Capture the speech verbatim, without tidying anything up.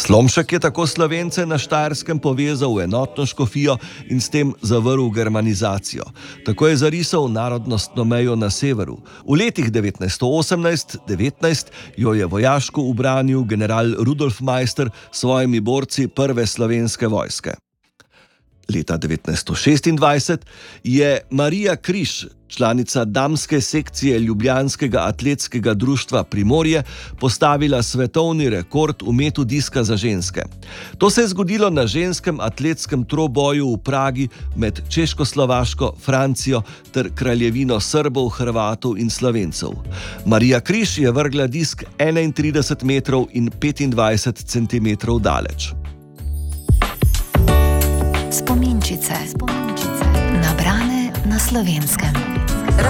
Slomšek je tako Slovence na Štajerskem povezal v enotno škofijo in s tem zavrl germanizacijo. Tako je zarisal narodnostno mejo na severu. V letih devetnajststo osemnajst devetnajst jo je vojaško ubranil general Rudolf Meister s svojimi borci prve slovenske vojske. Leta devetnajststo šestindvajset je Marija Križ, članica damske sekcije Ljubljanskega atletskega društva Primorje, postavila svetovni rekord v metu diska za ženske. To se je zgodilo na ženskem atletskem troboju v Pragi med Češko-Slovaško, Francijo ter kraljevino Srbov, Hrvatov in Slovencev. Marija Križ je vrgla disk enaintrideset metrov in petindvajset centimetrov daleč. Spominčice. Spominčice. Nabrane na Slovenskem.